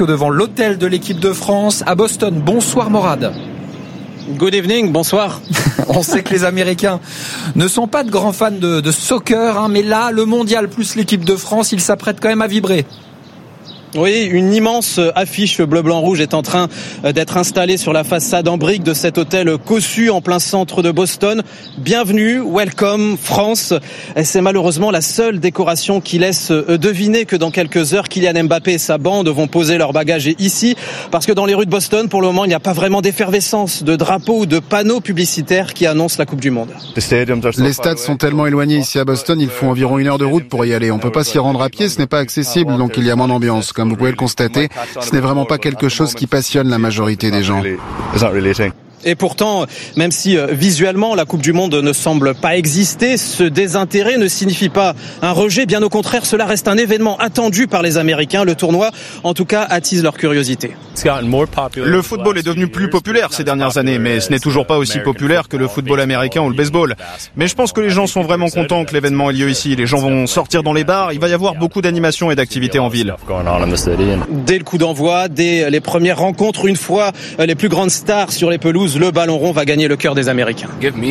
spéciaux devant l'hôtel de l'équipe de France à Boston. Bonsoir Morad. Good evening, bonsoir. On sait que les Américains ne sont pas de grands fans de soccer, mais là, le mondial plus l'équipe de France, ils s'apprêtent quand même à vibrer. Oui, une immense affiche bleu-blanc-rouge est en train d'être installée sur la façade en briques de cet hôtel cossu en plein centre de Boston. Bienvenue, welcome, France. Et c'est malheureusement la seule décoration qui laisse deviner que dans quelques heures, Kylian Mbappé et sa bande vont poser leurs bagages ici. Parce que dans les rues de Boston, pour le moment, il n'y a pas vraiment d'effervescence, de drapeaux ou de panneaux publicitaires qui annoncent la Coupe du Monde. Les stades sont tellement éloignés ici à Boston, il faut environ 1 heure de route pour y aller. On peut pas s'y rendre à pied, ce n'est pas accessible, donc il y a moins d'ambiance. Comme vous pouvez le constater, ce n'est vraiment pas quelque chose qui passionne la majorité des gens. Et pourtant, même si visuellement la Coupe du Monde ne semble pas exister, ce désintérêt ne signifie pas un rejet. Bien au contraire, cela reste un événement attendu par les Américains. Le tournoi, en tout cas, attise leur curiosité. Le football est devenu plus populaire ces dernières années, mais ce n'est toujours pas aussi populaire que le football américain ou le baseball. Mais je pense que les gens sont vraiment contents que l'événement ait lieu ici. Les gens vont sortir dans les bars, il va y avoir beaucoup d'animations et d'activités en ville. Dès le coup d'envoi, dès les premières rencontres, une fois les plus grandes stars sur les pelouses, le ballon rond va gagner le cœur des Américains.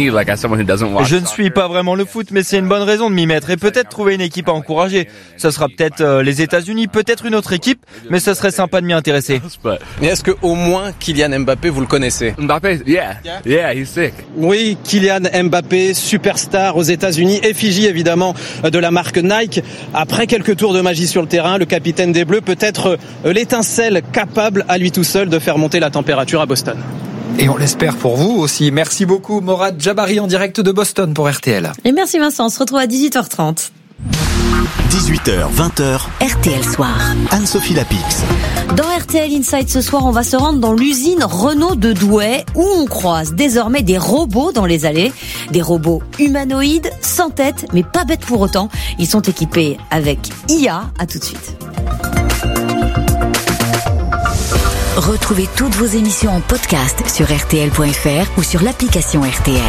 Je ne suis pas vraiment le foot, mais c'est une bonne raison de m'y mettre et peut-être trouver une équipe à encourager. Ça sera peut-être les États-Unis, peut-être une autre équipe, mais ça serait sympa de m'y intéresser. Et est-ce que au moins Kylian Mbappé, vous le connaissez? Mbappé, yeah, he's sick. Oui, Kylian Mbappé, superstar aux États-Unis, effigie évidemment de la marque Nike. Après quelques tours de magie sur le terrain, le capitaine des Bleus peut être l'étincelle capable à lui tout seul de faire monter la température à Boston. Et on l'espère pour vous aussi. Merci beaucoup Morad Jabari en direct de Boston pour RTL. Et merci Vincent, on se retrouve à 18h30. 18h, 20h, RTL Soir. Anne-Sophie Lapix. Dans RTL Inside ce soir, on va se rendre dans l'usine Renault de Douai où on croise désormais des robots dans les allées. Des robots humanoïdes, sans tête, mais pas bêtes pour autant. Ils sont équipés avec IA. À tout de suite. Retrouvez toutes vos émissions en podcast sur RTL.fr ou sur l'application RTL.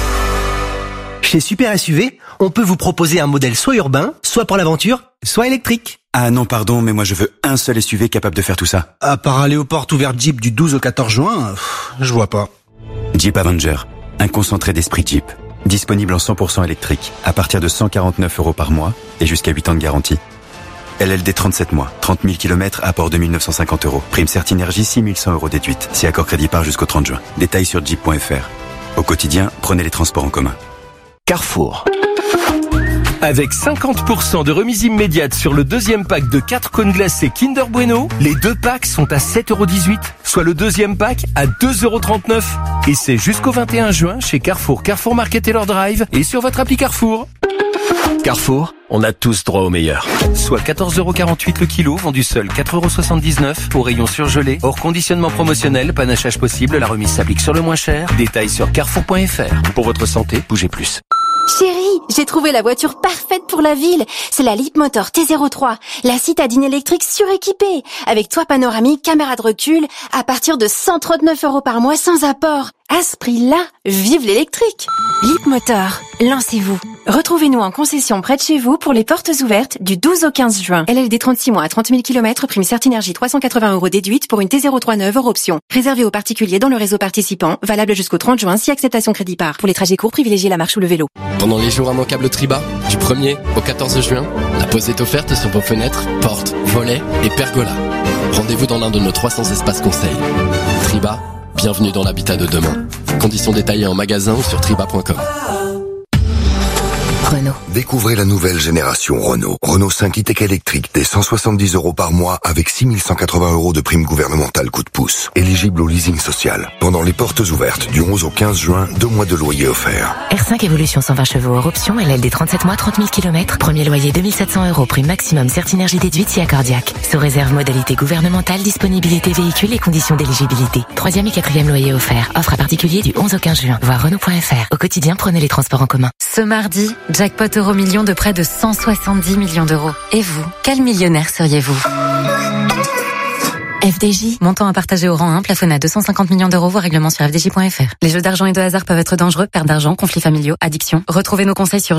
Chez Super SUV, on peut vous proposer un modèle soit urbain, soit pour l'aventure, soit électrique. Ah non, pardon, mais moi je veux un seul SUV capable de faire tout ça. À part aller aux portes ouvertes Jeep du 12 au 14 juin, je vois pas. Jeep Avenger, un concentré d'esprit Jeep. Disponible en 100% électrique, à partir de 149 € par mois et jusqu'à 8 ans de garantie. LLD 37 mois, 30 000 km, apport 2 950 €. Prime Certinergie 6 100 € déduite, si accord crédit part jusqu'au 30 juin. Détails sur jeep.fr. Au quotidien, prenez les transports en commun. Carrefour. Avec 50% de remise immédiate sur le deuxième pack de 4 cônes glacés Kinder Bueno, les 2 packs sont à 7,18 €, soit le deuxième pack à 2,39 €. Et c'est jusqu'au 21 juin chez Carrefour, Carrefour Market Taylor Drive et sur votre appli Carrefour. Carrefour, on a tous droit au meilleur. Soit 14,48 € le kilo, vendu seul 4,79 € au rayon surgelé. Hors conditionnement promotionnel, panachage possible, la remise s'applique sur le moins cher. Détails sur carrefour.fr. Pour votre santé, bougez plus. Chérie, j'ai trouvé la voiture parfaite pour la ville. C'est la Leapmotor T03, la citadine électrique suréquipée, avec toit panoramique, caméra de recul, à partir de 139 € par mois sans apport. À ce prix-là, vive l'électrique. Leapmotor, lancez-vous. Retrouvez-nous en concession près de chez vous pour les portes ouvertes du 12 au 15 juin. LLD 36 mois à 30 000 km, prime Certinergie 380 € déduite pour une T03 neuve hors option. Réservé aux particuliers dans le réseau participant, valable jusqu'au 30 juin si acceptation crédit part. Pour les trajets courts, privilégiez la marche ou le vélo. Pendant les jours immanquables Triba, du 1er au 14 juin, la pause est offerte sur vos fenêtres, portes, volets et pergolas. Rendez-vous dans l'un de nos 300 espaces conseils. Triba, bienvenue dans l'habitat de demain. Conditions détaillées en magasin ou sur triba.com. Renault. Découvrez la nouvelle génération Renault. Renault 5 e-Tech électrique dès 170 € par mois avec 6 180 € de prime gouvernementale coup de pouce. Éligible au leasing social. Pendant les portes ouvertes du 11 au 15 juin, 2 mois de loyer offerts. R5 Évolution 120 chevaux hors option, LLD 37 mois, 30 000 km. Premier loyer 2700 €, prime maximum Certinergie déduite si accordiaque. Sous réserve modalité gouvernementale, disponibilité véhicule et conditions d'éligibilité. 3e et 4e loyer offert. Offre à particulier du 11 au 15 juin. Voir Renault.fr. Au quotidien, prenez les transports en commun. Ce mardi, jackpot Euro-million de près de 170 millions d'euros. Et vous, quel millionnaire seriez-vous ? FDJ, montant à partager au rang 1, plafonné à 250 millions d'euros, voire règlement sur fdj.fr. Les jeux d'argent et de hasard peuvent être dangereux, perte d'argent, conflits familiaux, addiction. Retrouvez nos conseils sur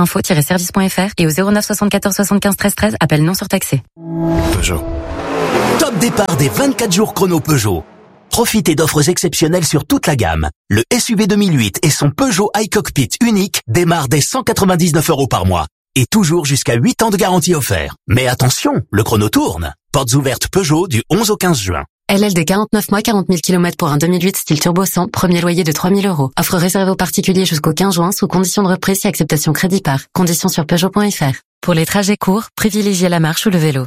joueurs-info-service.fr et au 09 74 75 13 13, appel non surtaxé. Peugeot. Top départ des 24 jours chrono Peugeot. Profitez d'offres exceptionnelles sur toute la gamme. Le SUV 2008 et son Peugeot iCockpit unique démarrent dès 199 € par mois. Et toujours jusqu'à 8 ans de garantie offert. Mais attention, le chrono tourne. Portes ouvertes Peugeot du 11 au 15 juin. LLD 49 mois, 40 000 km pour un 2008 style turbo 100, premier loyer de 3 000 €. Offre réservée aux particuliers jusqu'au 15 juin sous condition de reprise si acceptation crédit par. Conditions sur Peugeot.fr. Pour les trajets courts, privilégiez la marche ou le vélo.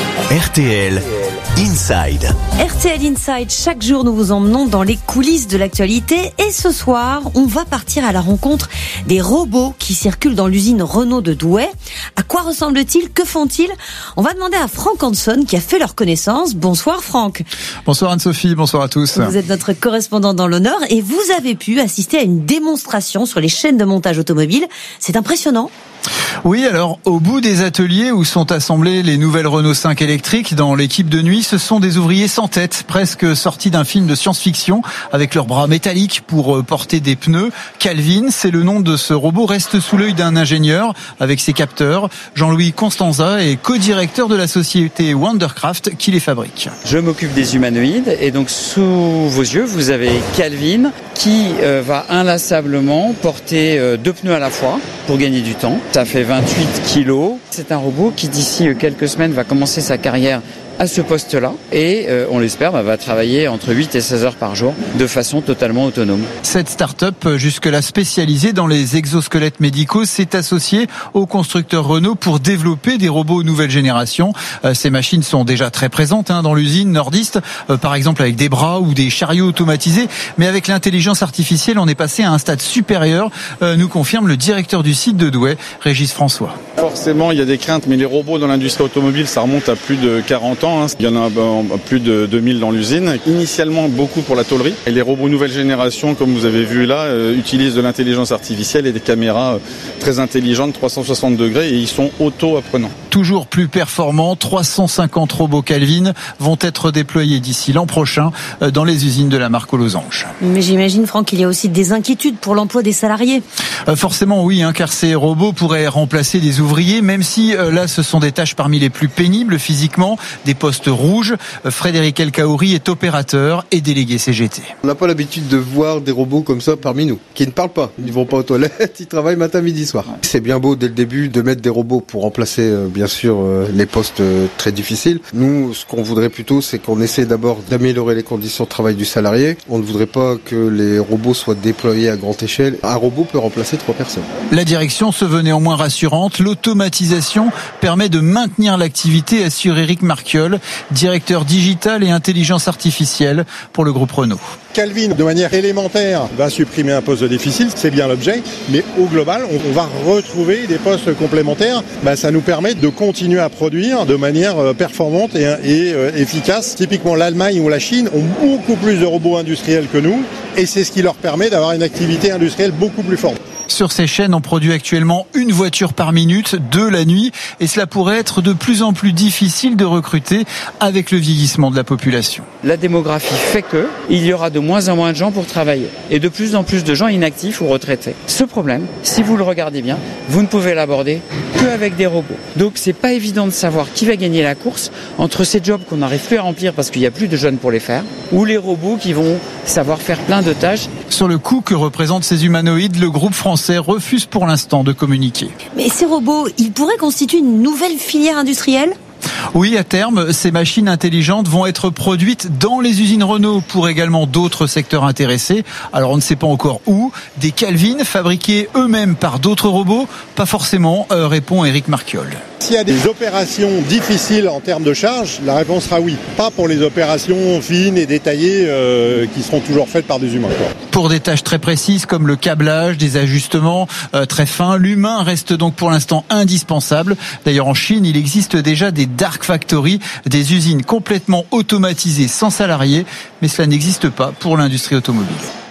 RTL Inside. RTL Inside, chaque jour nous vous emmenons dans les coulisses de l'actualité et ce soir, on va partir à la rencontre des robots qui circulent dans l'usine Renault de Douai. À quoi ressemblent-ils? Que font-ils? On va demander à Franck Hanson qui a fait leur connaissance. Bonsoir Franck. Bonsoir Anne-Sophie, bonsoir à tous. Vous êtes notre correspondant dans l'honneur et vous avez pu assister à une démonstration sur les chaînes de montage automobile. C'est impressionnant. Oui, alors au bout des ateliers où sont assemblées les nouvelles Renault 5 électriques dans l'équipe de nuit, ce sont des ouvriers sans tête, presque sortis d'un film de science-fiction, avec leurs bras métalliques pour porter des pneus. Calvin, c'est le nom de ce robot, reste sous l'œil d'un ingénieur avec ses capteurs. Jean-Louis Constanza est co-directeur de la société Wondercraft qui les fabrique. Je m'occupe des humanoïdes et donc sous vos yeux, vous avez Calvin qui va inlassablement porter 2 pneus à la fois pour gagner du temps. Ça fait 28 kilos. C'est un robot qui d'ici quelques semaines va commencer sa carrière à ce poste-là et on l'espère va travailler entre 8 et 16 heures par jour de façon totalement autonome. Cette start-up, jusque-là spécialisée dans les exosquelettes médicaux, s'est associée au constructeur Renault pour développer des robots nouvelle génération. Ces machines sont déjà très présentes dans l'usine nordiste, par exemple avec des bras ou des chariots automatisés, mais avec l'intelligence artificielle, on est passé à un stade supérieur, nous confirme le directeur du site de Douai, Régis François. Forcément, il y a des craintes, mais les robots dans l'industrie automobile, ça remonte à plus de 40 ans. Il y en a plus de 2000 dans l'usine. Initialement, beaucoup pour la tôlerie. Et les robots nouvelle génération, comme vous avez vu là, utilisent de l'intelligence artificielle et des caméras très intelligentes, 360 degrés, et ils sont auto-apprenants. Toujours plus performants, 350 robots Calvin vont être déployés d'ici l'an prochain dans les usines de la marque aux losanges. Mais j'imagine, Franck, qu'il y a aussi des inquiétudes pour l'emploi des salariés. Forcément oui, car ces robots pourraient remplacer des ouvriers, même si là ce sont des tâches parmi les plus pénibles physiquement, des postes rouges. Frédéric Elkaouri est opérateur et délégué CGT. On n'a pas l'habitude de voir des robots comme ça parmi nous, qui ne parlent pas, ils ne vont pas aux toilettes, ils travaillent matin, midi, soir. C'est bien beau dès le début de mettre des robots pour remplacer bien sûr les postes très difficiles. Nous, ce qu'on voudrait plutôt, c'est qu'on essaie d'abord d'améliorer les conditions de travail du salarié. On ne voudrait pas que les robots soient déployés à grande échelle. Un robot peut remplacer 3 personnes. La direction se veut néanmoins rassurante. L'automatisation permet de maintenir l'activité, assure Éric Marquiol, directeur digital et intelligence artificielle pour le groupe Renault. Calvin, de manière élémentaire, va supprimer un poste difficile, c'est bien l'objet, mais au global, on va retrouver des postes complémentaires. Ça nous permet de continuer à produire de manière performante et efficace. Typiquement, l'Allemagne ou la Chine ont beaucoup plus de robots industriels que nous, et c'est ce qui leur permet d'avoir une activité industrielle beaucoup plus forte. Sur ces chaînes, on produit actuellement 1 voiture par minute, 2 la nuit, et cela pourrait être de plus en plus difficile de recruter avec le vieillissement de la population. La démographie fait que il y aura de moins en moins de gens pour travailler et de plus en plus de gens inactifs ou retraités. Ce problème, si vous le regardez bien, vous ne pouvez l'aborder qu'avec des robots. Donc c'est pas évident de savoir qui va gagner la course entre ces jobs qu'on n'arrive plus à remplir parce qu'il n'y a plus de jeunes pour les faire, ou les robots qui vont savoir faire plein de tâches. Sur le coût que représentent ces humanoïdes, le groupe français refuse pour l'instant de communiquer. Mais ces robots, ils pourraient constituer une nouvelle filière industrielle ? Oui, à terme, ces machines intelligentes vont être produites dans les usines Renault pour également d'autres secteurs intéressés. Alors on ne sait pas encore où. Des Calvin fabriqués eux-mêmes par d'autres robots ? Pas forcément, répond Éric Marquiol. S'il y a des opérations difficiles en termes de charge, la réponse sera oui. Pas pour les opérations fines et détaillées qui seront toujours faites par des humains. Pour des tâches très précises comme le câblage, des ajustements très fins, l'humain reste donc pour l'instant indispensable. D'ailleurs en Chine, il existe déjà des dark factories, des usines complètement automatisées sans salariés, mais cela n'existe pas pour l'industrie automobile.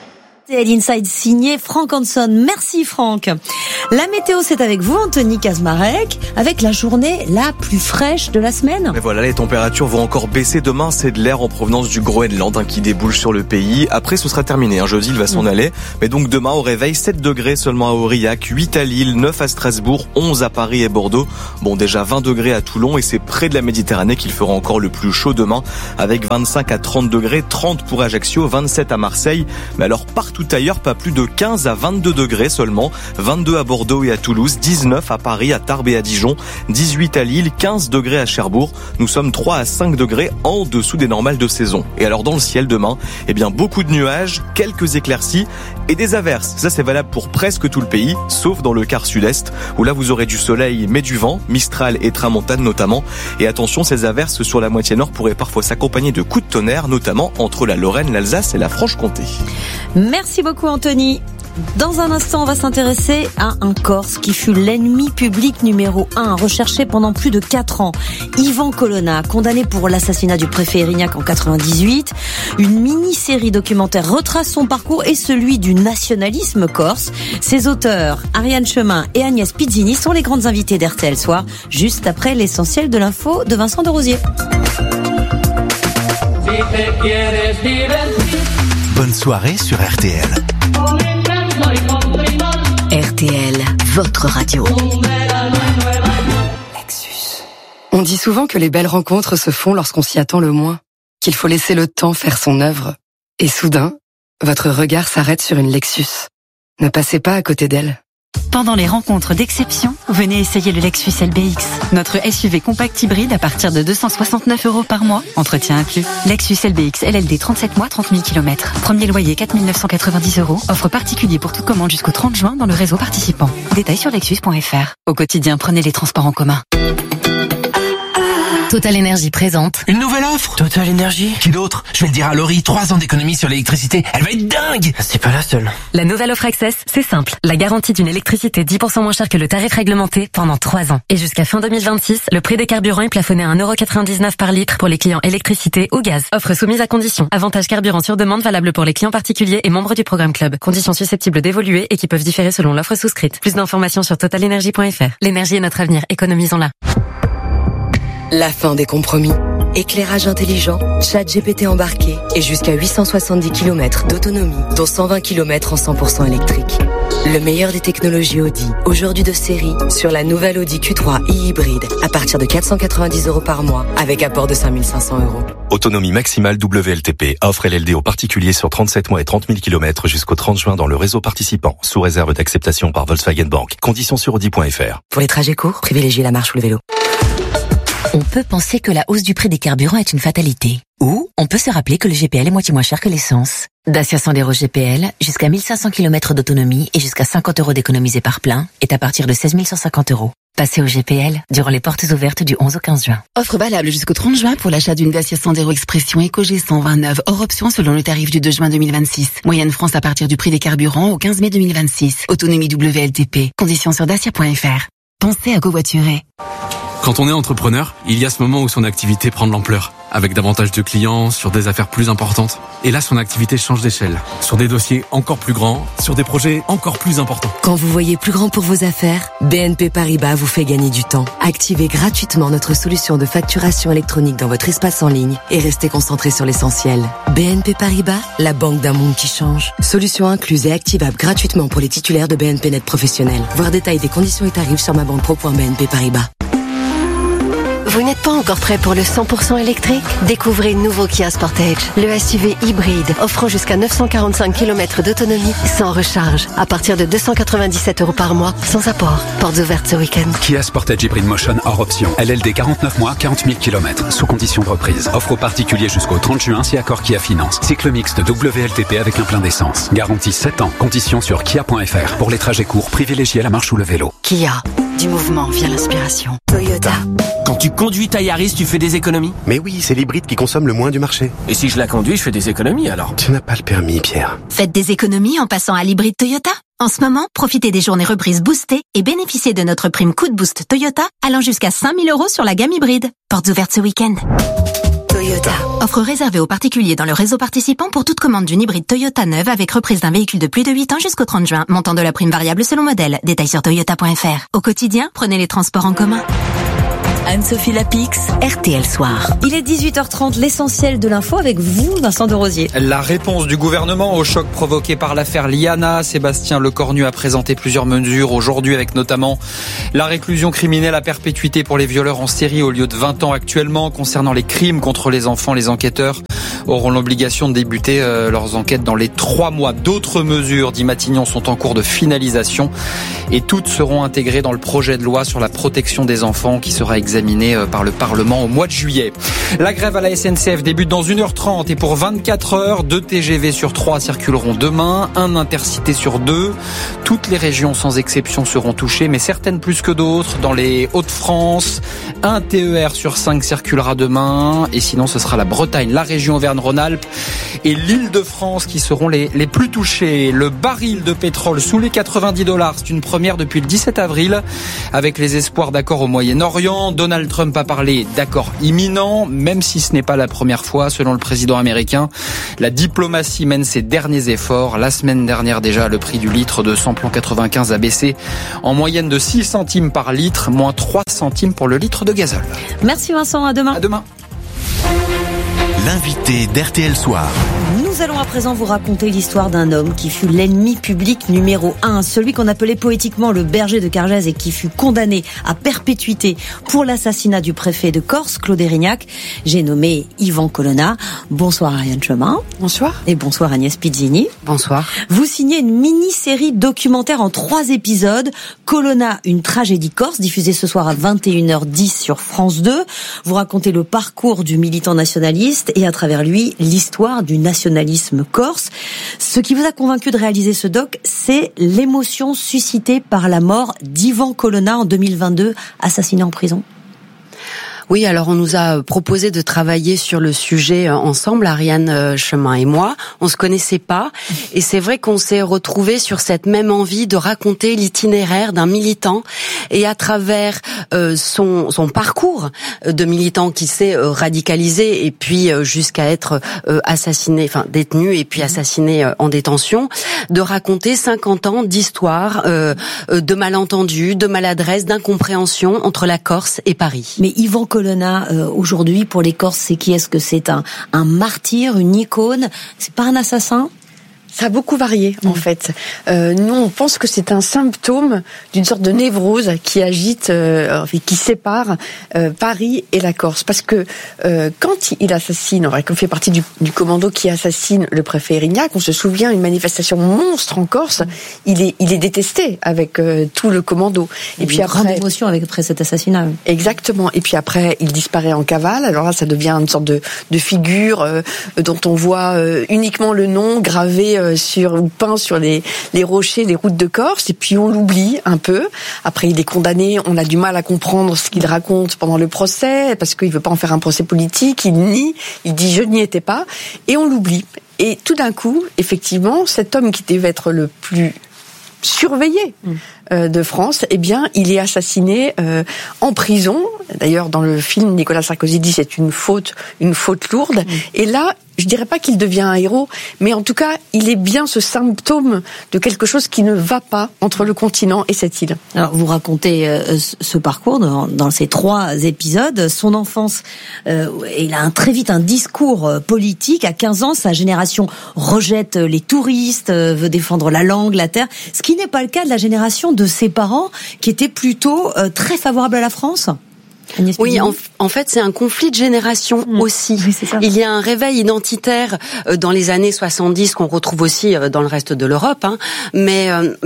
RTL Inside signé Franck Hanson. Merci Franck. La météo, c'est avec vous, Anthony Kazmarek, avec la journée la plus fraîche de la semaine. Mais voilà, les températures vont encore baisser demain. C'est de l'air en provenance du Groenland qui déboule sur le pays. Après, ce sera terminé. Jeudi, il va s'en aller. Mais donc demain, au réveil, 7 degrés seulement à Aurillac, 8 à Lille, 9 à Strasbourg, 11 à Paris et Bordeaux. Bon, déjà 20 degrés à Toulon et c'est près de la Méditerranée qu'il fera encore le plus chaud demain avec 25 à 30 degrés, 30 pour Ajaccio, 27 à Marseille. Mais alors partout ailleurs, pas plus de 15 à 22 degrés seulement, 22 à Bordeaux et à Toulouse, 19 à Paris, à Tarbes et à Dijon, 18 à Lille, 15 degrés à Cherbourg. Nous sommes 3 à 5 degrés en dessous des normales de saison. Et alors dans le ciel demain, beaucoup de nuages, quelques éclaircies et des averses. Ça c'est valable pour presque tout le pays, sauf dans le quart sud-est où là vous aurez du soleil mais du vent, Mistral et tramontane notamment. Et attention, ces averses sur la moitié nord pourraient parfois s'accompagner de coups de tonnerre, notamment entre la Lorraine, l'Alsace et la Franche-Comté. Merci beaucoup Anthony. Dans un instant, on va s'intéresser à un Corse qui fut l'ennemi public numéro 1, recherché pendant plus de 4 ans. Yvan Colonna, condamné pour l'assassinat du préfet Erignac en 98. Une mini-série documentaire retrace son parcours et celui du nationalisme corse. Ses auteurs, Ariane Chemin et Agnès Pizzini, sont les grandes invitées d'RTL Soir, juste après l'essentiel de l'info de Vincent de Rosier. Bonne soirée sur RTL. RTL, votre radio. Lexus. On dit souvent que les belles rencontres se font lorsqu'on s'y attend le moins, qu'il faut laisser le temps faire son œuvre. Et soudain, votre regard s'arrête sur une Lexus. Ne passez pas à côté d'elle. Pendant les rencontres d'exception, venez essayer le Lexus LBX, notre SUV compact hybride à partir de 269 € par mois, entretien inclus. Lexus LBX LLD 37 mois, 30 000 km. Premier loyer 4 990 €. Offre particulier pour toute commande jusqu'au 30 juin dans le réseau participant. Détails sur lexus.fr. Au quotidien, prenez les transports en commun. Total Énergie présente Une nouvelle offre Total Énergie. Qui d'autre? Je vais le dire à Laurie, 3 ans d'économie sur l'électricité. Elle va être dingue. C'est pas la seule. La nouvelle offre Access, c'est simple. La garantie d'une électricité 10% moins chère que le tarif réglementé pendant 3 ans. Et jusqu'à fin 2026, le prix des carburants est plafonné à 1,99 € par litre pour les clients électricité ou gaz. Offre soumise à conditions. Avantage carburant sur demande valable pour les clients particuliers et membres du programme Club. Conditions susceptibles d'évoluer et qui peuvent différer selon l'offre souscrite. Plus d'informations sur totalenergie.fr. L'énergie est notre avenir. Économisons-la. La fin des compromis. Éclairage intelligent, ChatGPT embarqué et jusqu'à 870 km d'autonomie, dont 120 km en 100% électrique. Le meilleur des technologies Audi, aujourd'hui de série, sur la nouvelle Audi Q3 e-hybride, à partir de 490 € par mois, avec apport de 5 500 €. Autonomie maximale WLTP, offre LLD aux particuliers sur 37 mois et 30 000 km jusqu'au 30 juin dans le réseau participant, sous réserve d'acceptation par Volkswagen Bank. Conditions sur Audi.fr. Pour les trajets courts, privilégiez la marche ou le vélo. On peut penser que la hausse du prix des carburants est une fatalité. Ou on peut se rappeler que le GPL est moitié moins cher que l'essence. Dacia Sandero GPL, jusqu'à 1500 km d'autonomie et jusqu'à 50 € d'économisés par plein, est à partir de 16 150 €. Passez au GPL durant les portes ouvertes du 11 au 15 juin. Offre valable jusqu'au 30 juin pour l'achat d'une Dacia Sandero Expression Eco G129 hors option selon le tarif du 2 juin 2026. Moyenne France à partir du prix des carburants au 15 mai 2026. Autonomie WLTP. Conditions sur dacia.fr. Pensez à covoiturer. Quand on est entrepreneur, il y a ce moment où son activité prend de l'ampleur, avec davantage de clients, sur des affaires plus importantes. Et là, son activité change d'échelle, sur des dossiers encore plus grands, sur des projets encore plus importants. Quand vous voyez plus grand pour vos affaires, BNP Paribas vous fait gagner du temps. Activez gratuitement notre solution de facturation électronique dans votre espace en ligne et restez concentré sur l'essentiel. BNP Paribas, la banque d'un monde qui change. Solution incluse et activable gratuitement pour les titulaires de BNP Net professionnels. Voir détail des conditions et tarifs sur mabanquepro.bnp Paribas. Vous n'êtes pas encore prêt pour le 100% électrique? Découvrez le nouveau Kia Sportage, le SUV hybride offrant jusqu'à 945 km d'autonomie sans recharge, à partir de 297 € par mois, sans apport. Portes ouvertes ce week-end. Kia Sportage Hybrid Motion hors option. LLD 49 mois, 40 000 km, sous condition de reprise. Offre aux particuliers jusqu'au 30 juin si accord Kia Finance. Cycle mixte WLTP avec un plein d'essence. Garantie 7 ans. Conditions sur kia.fr. Pour les trajets courts, privilégiez la marche ou le vélo. Kia, du mouvement vient l'inspiration. Toyota. Quand tu conduis ta Yaris, tu fais des économies? Mais oui, c'est l'hybride qui consomme le moins du marché. Et si je la conduis, je fais des économies alors? Tu n'as pas le permis, Pierre. Faites des économies en passant à l'hybride Toyota. En ce moment, profitez des journées reprises boostées et bénéficiez de notre prime coup de boost Toyota allant jusqu'à 5 000 € sur la gamme hybride. Portes ouvertes ce week-end. Toyota. Toyota. Offre réservée aux particuliers dans le réseau participant pour toute commande d'une hybride Toyota neuve avec reprise d'un véhicule de plus de 8 ans jusqu'au 30 juin. Montant de la prime variable selon modèle. Détails sur toyota.fr. Au quotidien, prenez les transports en commun. Anne-Sophie Lapix, RTL Soir. Il est 18h30, l'essentiel de l'info avec vous, Vincent de Rosier. La réponse du gouvernement au choc provoqué par l'affaire Liana. Sébastien Lecornu a présenté plusieurs mesures aujourd'hui avec notamment la réclusion criminelle à perpétuité pour les violeurs en série au lieu de 20 ans actuellement. Concernant les crimes contre les enfants, les enquêteurs auront l'obligation de débuter leurs enquêtes dans les 3 mois. D'autres mesures, dit Matignon, sont en cours de finalisation et toutes seront intégrées dans le projet de loi sur la protection des enfants qui sera examiné par le Parlement au mois de juillet. La grève à la SNCF débute dans 1h30 et pour 24 heures, 2 TGV sur 3 circuleront demain, 1 Intercité sur 2. Toutes les régions sans exception seront touchées, mais certaines plus que d'autres. Dans les Hauts-de-France, 1 TER sur 5 circulera demain et sinon ce sera la Bretagne, la région Auvergne-Rhône-Alpes et l'Île-de-France qui seront les plus touchés. Le baril de pétrole sous les $90, c'est une première depuis le 17 avril avec les espoirs d'accord au Moyen-Orient. Donald Trump a parlé d'accord imminent, même si ce n'est pas la première fois. Selon le président américain, la diplomatie mène ses derniers efforts. La semaine dernière déjà, le prix du litre de samplon 95 a baissé en moyenne de 6 centimes par litre, moins 3 centimes pour le litre de gazole. Merci Vincent, à demain. À demain. L'invité d'RTL Soir. Nous allons à présent vous raconter l'histoire d'un homme qui fut l'ennemi public numéro 1, celui qu'on appelait poétiquement le berger de Cargèse et qui fut condamné à perpétuité pour l'assassinat du préfet de Corse, Claude Érignac. J'ai nommé Yvan Colonna. Bonsoir Ariane Chemin. Bonsoir. Et bonsoir Agnès Pizzini. Bonsoir. Vous signez une mini-série documentaire en 3 épisodes. Colonna, une tragédie corse, diffusée ce soir à 21h10 sur France 2. Vous racontez le parcours du militant nationaliste et à travers lui, l'histoire du nationalisme corse. Ce qui vous a convaincu de réaliser ce doc, c'est l'émotion suscitée par la mort d'Yvan Colonna en 2022, assassiné en prison. Oui, alors on nous a proposé de travailler sur le sujet ensemble, Ariane Chemin et moi. On se connaissait pas et c'est vrai qu'on s'est retrouvés sur cette même envie de raconter l'itinéraire d'un militant et à travers son parcours de militant qui s'est radicalisé et puis jusqu'à être assassiné, enfin détenu et puis assassiné en détention, de raconter 50 ans d'histoire, de malentendus, de maladresse, d'incompréhension entre la Corse et Paris. Mais Yvan Colonna, aujourd'hui, pour les Corses, c'est qui? Est-ce que c'est un martyr, une icône? C'est pas un assassin? Ça a beaucoup varié, en fait. Nous, on pense que c'est un symptôme d'une sorte de névrose qui agite, qui sépare Paris et la Corse. Parce que quand il assassine, on fait partie du commando qui assassine le préfet Érignac, on se souvient une manifestation monstre en Corse. Il est détesté avec tout le commando. Et puis après, grande émotion après cet assassinat. Exactement. Et puis après, il disparaît en cavale. Alors là, ça devient une sorte de figure dont on voit uniquement le nom gravé peint sur les rochers, les routes de Corse, et puis on l'oublie un peu. Après, il est condamné, on a du mal à comprendre ce qu'il raconte pendant le procès, parce qu'il veut pas en faire un procès politique, il nie, il dit je n'y étais pas, et on l'oublie. Et tout d'un coup, effectivement, cet homme qui devait être le plus surveillé de France, eh bien, il est assassiné en prison. D'ailleurs, dans le film, Nicolas Sarkozy dit c'est une faute lourde. Et là, je dirais pas qu'il devient un héros, mais en tout cas, il est bien ce symptôme de quelque chose qui ne va pas entre le continent et cette île. Alors, vous racontez ce parcours dans ces 3 épisodes. Son enfance, il a très vite un discours politique. À 15 ans, sa génération rejette les touristes, veut défendre la langue, la terre. Ce qui n'est pas le cas de la génération de ses parents, qui étaient plutôt très favorables à la France. Oui, en fait, c'est un conflit de génération aussi. Oui, c'est ça. Il y a un réveil identitaire dans les années 70 qu'on retrouve aussi dans le reste de l'Europe, hein. Mais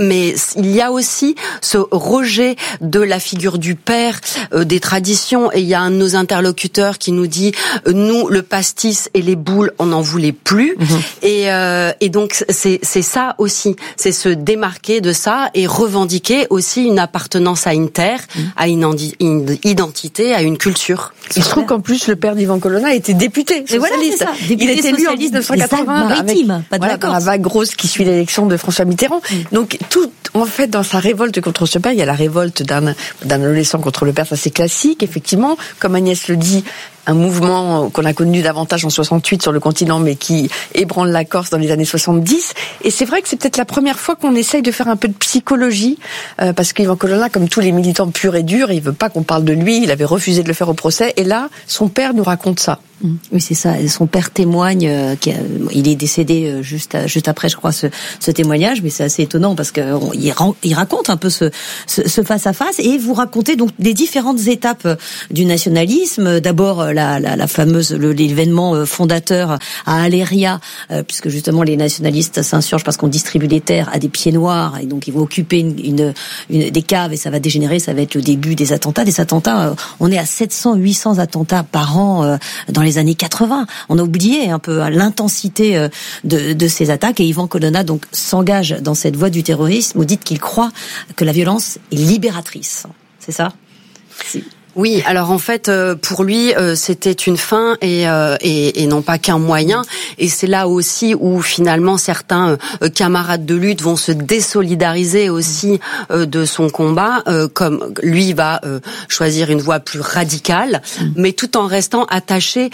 il y a aussi ce rejet de la figure du père, des traditions. Et il y a un de nos interlocuteurs qui nous dit nous, le pastis et les boules, on n'en voulait plus. Et donc c'est ça aussi, c'est se démarquer de ça et revendiquer aussi une appartenance à une terre, à une identité, à une culture. Il se trouve qu'en plus le père d'Yvan Colonna était député socialiste. Voilà, c'est ça. Il était élu en 1980 dans la vague grosse qui suit l'élection de François Mitterrand. Donc tout, en fait, dans sa révolte contre ce père, il y a la révolte d'un adolescent contre le père, ça c'est classique, effectivement. Comme Agnès le dit, un mouvement qu'on a connu davantage en 68 sur le continent, mais qui ébranle la Corse dans les années 70. Et c'est vrai que c'est peut-être la première fois qu'on essaye de faire un peu de psychologie, parce qu'Ivan Colonna, comme tous les militants purs et durs, il veut pas qu'on parle de lui, il avait refusé de le faire au procès, et là, son père nous raconte ça. Oui, c'est ça. Son père témoigne. Il est décédé juste après, je crois, ce témoignage. Mais c'est assez étonnant parce que il raconte un peu ce face à face. Et vous racontez donc les différentes étapes du nationalisme. D'abord la fameuse l'événement fondateur à Aléria, puisque justement les nationalistes s'insurgent parce qu'on distribue des terres à des pieds noirs et donc ils vont occuper des caves et ça va dégénérer. Ça va être le début des attentats. Des attentats. On est à 700-800 attentats par an dans les années 80. On a oublié un peu l'intensité de ces attaques et Ivan Colonna donc s'engage dans cette voie du terrorisme. Vous dites qu'il croit que la violence est libératrice. C'est ça ? Oui, alors en fait, pour lui, c'était une fin et non pas qu'un moyen. Et c'est là aussi où finalement certains camarades de lutte vont se désolidariser aussi de son combat, comme lui va choisir une voie plus radicale, mais tout en restant attaché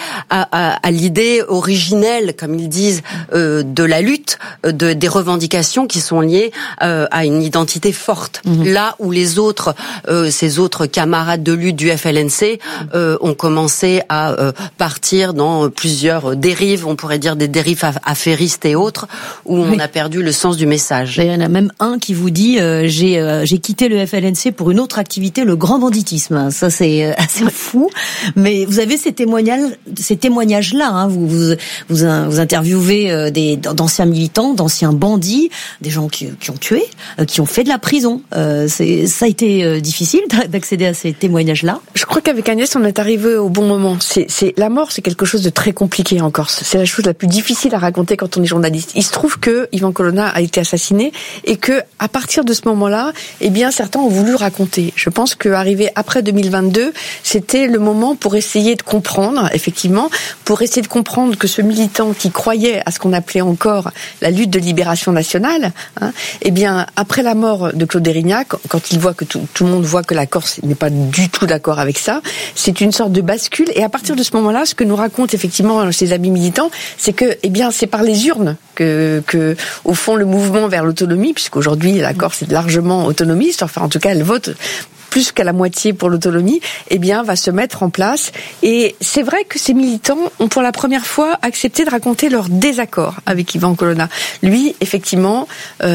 à l'idée originelle, comme ils disent, de la lutte, des revendications qui sont liées à une identité forte. Là où les autres, ces autres camarades de lutte du FLNC ont commencé à partir dans plusieurs dérives, on pourrait dire des dérives affairistes et autres, où on a perdu le sens du message. Il y en a même un qui vous dit j'ai quitté le FLNC pour une autre activité, le grand banditisme. Ça c'est assez fou, mais vous avez ces témoignages-là. Hein. Vous interviewez d'anciens militants, d'anciens bandits, des gens qui ont tué, qui ont fait de la prison. Ça a été difficile d'accéder à ces témoignages-là. Je crois qu'avec Agnès, on est arrivé au bon moment. La mort, c'est quelque chose de très compliqué en Corse. C'est la chose la plus difficile à raconter quand on est journaliste. Il se trouve que Ivan Colonna a été assassiné et que, à partir de ce moment-là, eh bien, certains ont voulu raconter. Je pense qu'arrivé après 2022, c'était le moment pour essayer de comprendre, effectivement, pour essayer de comprendre que ce militant qui croyait à ce qu'on appelait encore la lutte de libération nationale, eh bien, après la mort de Claude Érignac, quand il voit que tout le monde voit que la Corse n'est pas du tout d'accord avec ça, c'est une sorte de bascule. Et à partir de ce moment-là, ce que nous racontent effectivement ses amis militants, c'est que, eh bien, c'est par les urnes que au fond, le mouvement vers l'autonomie, puisqu'aujourd'hui la Corse est largement autonomiste, enfin en tout cas elle vote plus qu'à la moitié pour l'autonomie, eh bien, va se mettre en place. Et c'est vrai que ces militants ont pour la première fois accepté de raconter leur désaccord avec Ivan Colonna. Lui, effectivement,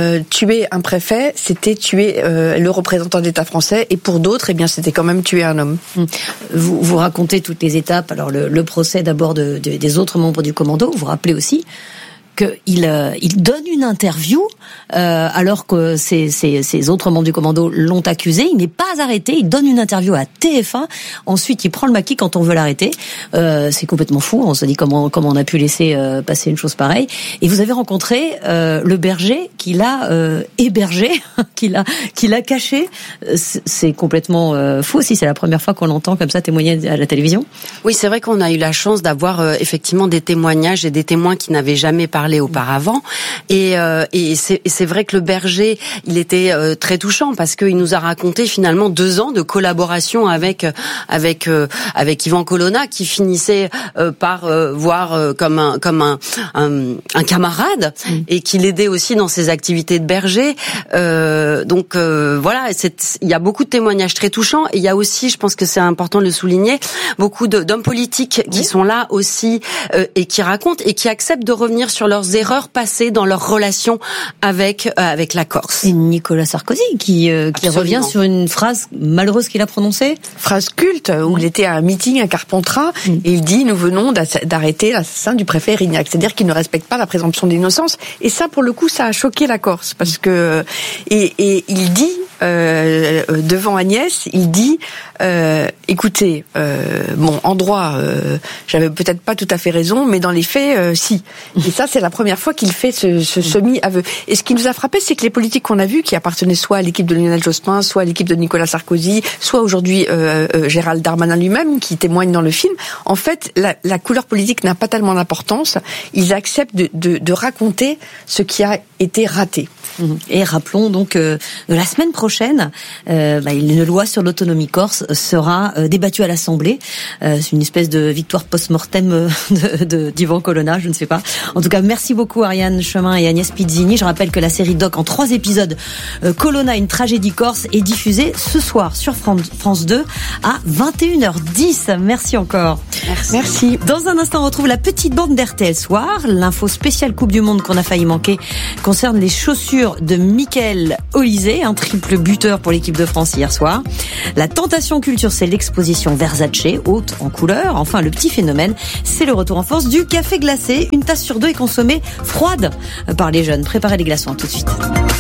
tuer un préfet, c'était tuer le représentant d'État français, et pour d'autres, eh bien, c'était quand même tuer un homme. Vous racontez toutes les étapes. Alors, le procès d'abord des autres membres du commando. Vous rappelez aussi qu'il donne une interview alors que ces autres membres du commando l'ont accusé. Il n'est pas arrêté. Il donne une interview à TF1. Ensuite, il prend le maquis quand on veut l'arrêter. C'est complètement fou. On se dit comment on a pu laisser passer une chose pareille. Et vous avez rencontré le berger qui l'a hébergé, qui l'a caché. C'est complètement fou aussi. C'est la première fois qu'on l'entend comme ça témoigner à la télévision. Oui, c'est vrai qu'on a eu la chance d'avoir effectivement des témoignages et des témoins qui n'avaient jamais parlé auparavant, et c'est vrai que le berger, il était très touchant parce qu'il nous a raconté finalement 2 ans de collaboration avec Ivan Colonna, qui finissait par voir comme un camarade, et qui l'aidait aussi dans ses activités de berger. Donc voilà, il y a beaucoup de témoignages très touchants, et il y a aussi, je pense que c'est important de le souligner, beaucoup d'hommes politiques qui sont là aussi et qui racontent et qui acceptent de revenir sur leurs erreurs passées dans leur relation avec la Corse. Et Nicolas Sarkozy qui revient sur une phrase malheureuse qu'il a prononcée. Phrase culte, où il était à un meeting à Carpentras, et il dit « Nous venons d'arrêter l'assassin du préfet Érignac ». C'est-à-dire qu'il ne respecte pas la présomption d'innocence. Et ça, pour le coup, ça a choqué la Corse. Parce que... Et il dit... devant Agnès, il dit écoutez, en droit, j'avais peut-être pas tout à fait raison, mais dans les faits, si. Et ça, c'est la première fois qu'il fait ce semi-aveu. Et ce qui nous a frappé, c'est que les politiques qu'on a vus, qui appartenaient soit à l'équipe de Lionel Jospin, soit à l'équipe de Nicolas Sarkozy, soit aujourd'hui Gérald Darmanin lui-même, qui témoigne dans le film, en fait, la couleur politique n'a pas tellement d'importance. Ils acceptent de raconter ce qui a été raté. Et rappelons donc que la semaine prochaine, une loi sur l'autonomie corse sera débattue à l'Assemblée. C'est une espèce de victoire post-mortem d'Yvan Colonna, je ne sais pas. En tout cas, merci beaucoup Ariane Chemin et Agnès Pizzini. Je rappelle que la série doc en 3 épisodes, Colonna, une tragédie corse, est diffusée ce soir sur France 2 à 21h10. Merci encore. Merci. Dans un instant, on retrouve la petite bande d'RTL Soir. L'info spéciale Coupe du Monde qu'on a failli manquer concerne les chaussures de Mickaël Olysée, un triple buteur pour l'équipe de France hier soir. La tentation culture, c'est l'exposition Versace, haute en couleur. Enfin, le petit phénomène, c'est le retour en force du café glacé. Une tasse sur 2 est consommée froide par les jeunes. Préparez les glaçons, tout de suite.